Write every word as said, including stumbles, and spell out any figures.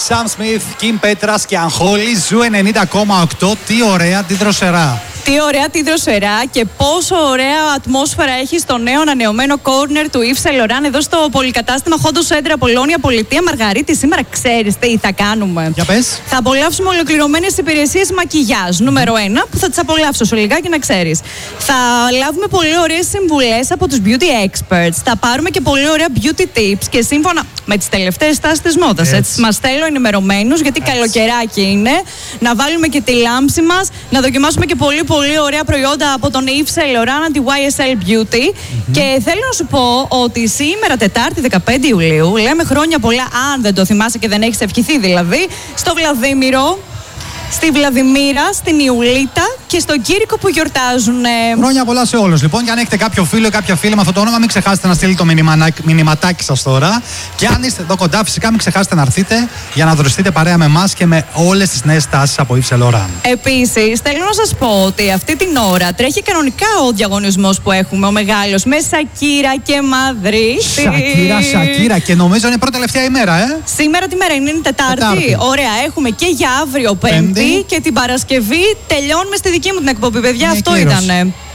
Sam Smith, Kim Petras και Αγχόλη, Ζου ενενήντα κόμμα οκτώ. Τι ωραία, τι δροσερά. Τι ωραία, τι δροσερά και πόσο ωραία ατμόσφαιρα έχει στο νέο ανανεωμένο corner του Yves Saint Laurent εδώ στο πολυκατάστημα Χόντο Σέντρα Πολώνια Πολιτεία. Μαργαρίτη, σήμερα ξέρεις τι θα κάνουμε. Για πες. Θα απολαύσουμε ολοκληρωμένες υπηρεσίες μακιγιάζ. Νούμερο ένα, που θα τις απολαύσω σου λιγάκι να ξέρεις. Θα λάβουμε πολύ ωραίες συμβουλές από τους beauty experts. Θα πάρουμε και πολύ ωραία beauty tips και σύμφωνα με τις τελευταίες τάσεις της μόδας. Έτσι. Μας θέλω ενημερωμένους, γιατί έτσι. Καλοκαιράκι είναι. Να βάλουμε και τη λάμψη μας, να δοκιμάσουμε και πολύ πολύ ωραία προϊόντα από τον Yves Saint Laurent, τη γουάι ες ελ Beauty. Mm-hmm. Και θέλω να σου πω ότι σήμερα, Τετάρτη δεκαπέντε Ιουλίου, λέμε χρόνια πολλά, αν δεν το θυμάσαι και δεν έχεις ευχηθεί δηλαδή, στο Βλαδίμηρο, στη Βλαδιμίρα, στην Ιουλίτα και στον Κήρυκο που γιορτάζουν. Χρόνια πολλά σε όλους. Λοιπόν, και αν έχετε κάποιο φίλο ή κάποια φίλη με αυτό το όνομα, μην ξεχάσετε να στείλετε το μηνυματάκι σας τώρα. Και αν είστε εδώ κοντά, φυσικά μην ξεχάσετε να έρθετε για να δροσιστείτε παρέα με εμάς και με όλες τις νέες τάσεις από Yves Saint Laurent. Επίσης, θέλω να σας πω ότι αυτή την ώρα τρέχει κανονικά ο διαγωνισμός που έχουμε, ο μεγάλος, με Σακύρα και Μαδρίτη. Σακύρα, Σακύρα. Και νομίζω είναι πρώτη τελευταία ημέρα, ε. Σήμερα τη μέρα είναι, είναι Τετάρτη. Τετάρτη. Ωραία, έχουμε και για αύριο Πέμπτη. Πέμπτη. Και την Παρασκευή τελειώνουμε στη δική μου την εκπομπή, παιδιά. Είναι αυτό ήτανε.